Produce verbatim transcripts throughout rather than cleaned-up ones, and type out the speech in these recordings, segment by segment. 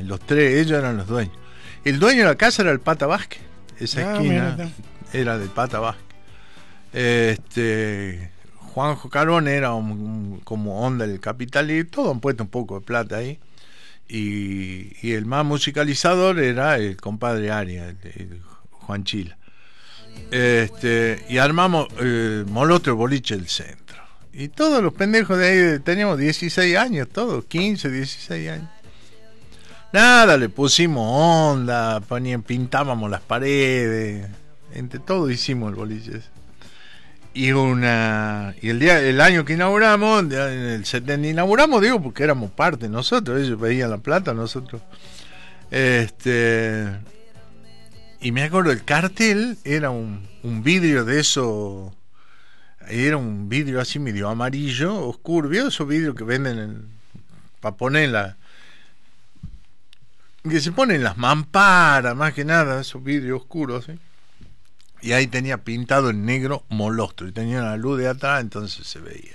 los tres, ellos eran los dueños. El dueño de la casa era el Pata Vázquez. Esa Ah, esquina mírate. era del Pata Vázquez. Este, Juanjo Carbón era un, un, como onda del capital y todos han puesto un poco de plata ahí. Y, y el más musicalizador era el compadre Arias, el, el Juan Chila. Este, y armamos eh, Molotro Boliche del Centro. Y todos los pendejos de ahí teníamos dieciséis años, todos, quince, dieciséis años. Nada, le pusimos onda, ponían, pintábamos las paredes, entre todos hicimos el boliche ese. Y una y el día el año que inauguramos, en el setenta inauguramos, digo, porque éramos parte nosotros, ellos veían la plata, nosotros. Este y me acuerdo, el cartel era un, un vidrio de eso, era un vidrio así medio amarillo, oscuro, ¿vio esos vidrios que venden para poner la que se ponen las mamparas, más que nada, esos vidrios oscuros, ¿sí? Y ahí tenía pintado en negro Molostro y tenía una luz de atrás, entonces se veía.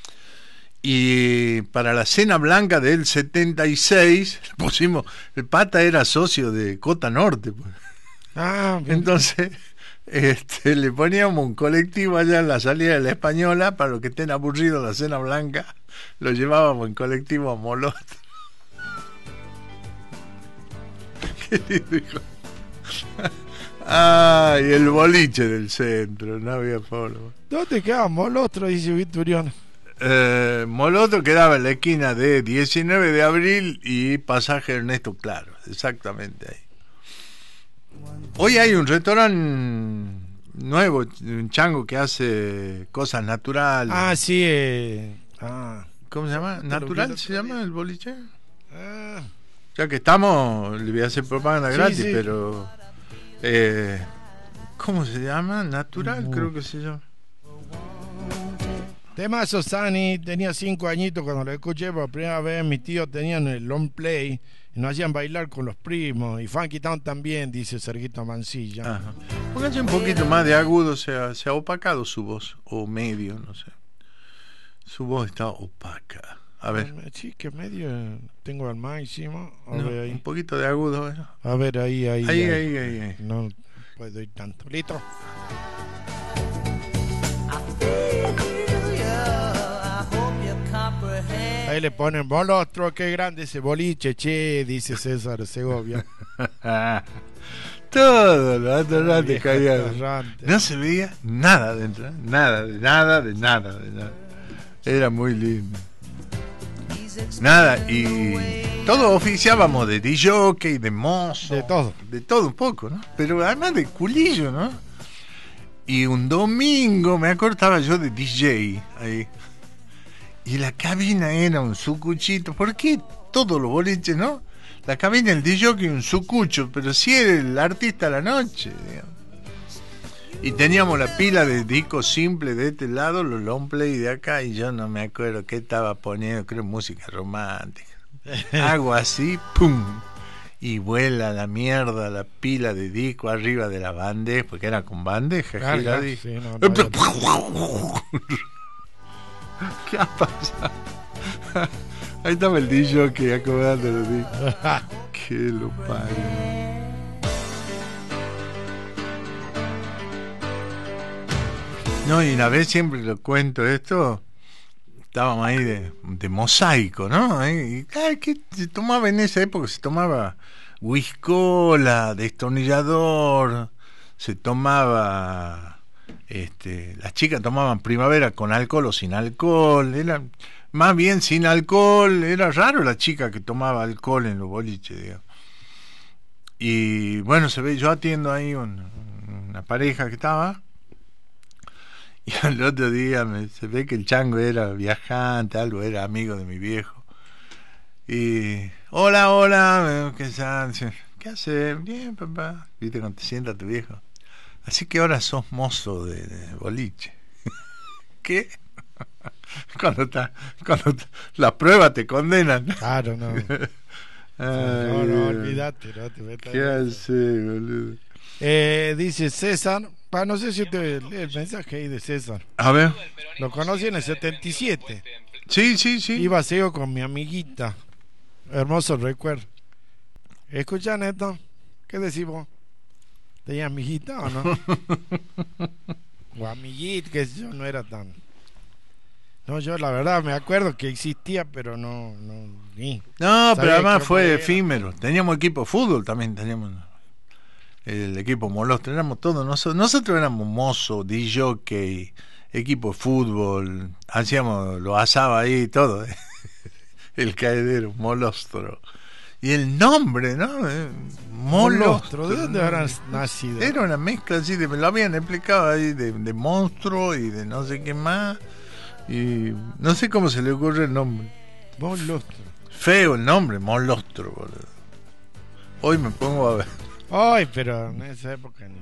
Y para la cena blanca del setenta y seis pusimos, el Pata era socio de Cota Norte, pues. Ah, bien. Entonces este, le poníamos un colectivo allá en la salida de la Española, para los que estén aburridos la cena blanca, lo llevábamos en colectivo a Molostro. ¿Qué dijo? Ah, y el boliche del centro, no había forma. ¿Dónde quedaba Molostro? Dice Viturión. Eh, Molotro quedaba en la esquina de diecinueve de abril y pasaje Ernesto Claro, exactamente ahí. Hoy hay un restaurante nuevo, un chango que hace cosas naturales. Ah, sí. Eh, ah. ¿Cómo se llama? ¿Natural se llama el boliche? Ah. Ya que estamos, le voy a hacer propaganda Sí, gratis, sí. pero... Eh, ¿cómo se llama? Natural, uh. creo que se llama. Temazo, Sani, tenía cinco añitos cuando lo escuché por primera vez. Mis tíos tenían el long play y nos hacían bailar con los primos. Y Funky Town también, dice Serguito Mancilla. Ajá. Póngase un poquito más de agudo, se ha, se ha opacado su voz, o medio, no sé. Su voz está opaca. A ver. Sí, que medio tengo al máximo. A No, ver ahí. un poquito de agudo. ¿Eh? A ver ahí, ahí. Ahí, ahí, ahí, ahí, ahí. No puedo ir tanto. ¿Listo? Ahí le ponen Molostro, qué grande ese boliche, che, dice César Segovia. Todo lo atorrante caía. Atorrante. No se veía nada dentro, nada, de nada, de nada, de nada. Era muy lindo. Nada, y todos oficiábamos de D J, de mozo, de todo, de todo un poco, ¿no? Pero además de culillo, ¿no? Y un domingo me acordaba yo de D J ahí. Y la cabina era un sucuchito. ¿Por qué todos los boliches, no? La cabina del D J y un sucucho, pero sí era el artista a la noche, digamos. Y teníamos la pila de discos simples de este lado, los long play de acá, y yo no me acuerdo qué estaba poniendo, creo música romántica. Hago así, ¡pum! Y vuela la mierda la pila de disco arriba de la bandeja, porque era con bandeja. Claro, gira, sí, no, no, ¿qué ha pasado? Ahí estaba el D J que acomodando los discos. ¡Qué lo pague! No, y una vez siempre lo cuento esto, estábamos ahí de, de mosaico, ¿no? Y, ay, ¿qué se tomaba en esa época? Se tomaba whiskola, destornillador, se tomaba, este, las chicas tomaban primavera con alcohol o sin alcohol, era más bien sin alcohol, era raro la chica que tomaba alcohol en los boliches, digamos. Y bueno, se ve, yo atiendo ahí un, una pareja que estaba. Y al otro día me, se ve que el chango era viajante, algo, era amigo de mi viejo. Y, hola, hola, ¿qué haces? ¿Qué haces? Bien, papá. ¿Viste cuando te sienta tu viejo? Así que ahora sos mozo de, de boliche. ¿Qué? Cuando, está, cuando está, las pruebas te condenan. Claro, no. Ay, no, no, olvídate. No te metas. ¿Qué haces, boludo? Eh, dice César, pa, no sé si te lee el mensaje ahí de César. A ver. Lo conocí en el setenta y siete. Sí, sí, sí. Iba a Sego con mi amiguita. Hermoso recuerdo. Escucha, Neto, ¿qué decís vos? ¿Tenías amiguita o no? O amiguit, que yo no era tan... No, yo la verdad me acuerdo que existía, pero no... No, ni. No, pero además fue era. efímero. Teníamos equipo de fútbol también, teníamos el equipo Molostro, éramos todos. Nosotros, nosotros éramos mozos, D J, equipo de fútbol, hacíamos, lo asaba ahí todo. El caedero, Molostro. Y el nombre, ¿no? Molostro. ¿De dónde habrán nacido? Era una mezcla así, de, me lo habían explicado ahí, de, de monstruo y de no sé qué más. Y no sé cómo se le ocurre el nombre. Molostro. Feo el nombre, Molostro, boludo. Hoy me pongo a ver. Ay, pero en esa época ni...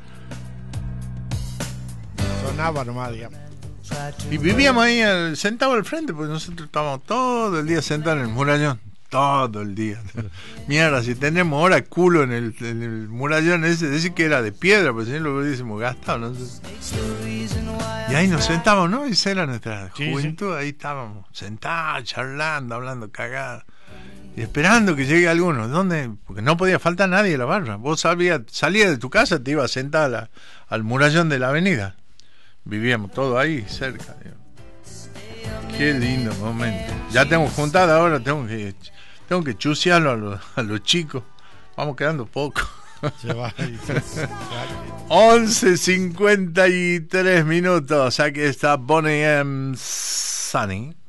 sonaba nomás, digamos. Y vivíamos ahí al, sentados al frente, porque nosotros estábamos todo el día sentados en el murallón. Todo el día. Mierda, si tenemos ahora culo en el, en el murallón ese, decir que era de piedra, pues si no lo hubiésemos gastado, no sé. Y ahí nos sentábamos, ¿no? Y esa era nuestra sí, juventud, sí. Ahí estábamos, sentados, charlando, hablando cagadas. Y esperando que llegue alguno. ¿Dónde? Porque no podía faltar nadie a la barra. Vos salías, salías de tu casa, te ibas a sentar a la, al murallón de la avenida. Vivíamos todos ahí, cerca. Digo. Qué lindo momento. Ya tengo juntada ahora, tengo que tengo que chusearlo a los, a los chicos. Vamos quedando poco. Se va ahí, se va. once cincuenta y tres minutos. Aquí está Bonnie M. Sunny.